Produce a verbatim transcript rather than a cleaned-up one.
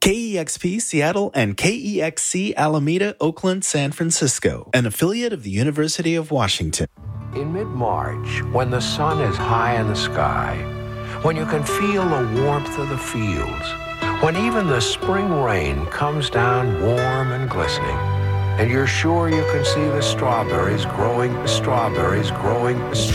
K E X P Seattle and K E X C Alameda, Oakland, San Francisco, an affiliate of the University of Washington. In mid-March, when the sun is high in the sky, when you can feel the warmth of the fields, when even the spring rain comes down warm and glistening, and you're sure you can see the strawberries growing, the strawberries growing, the strawberries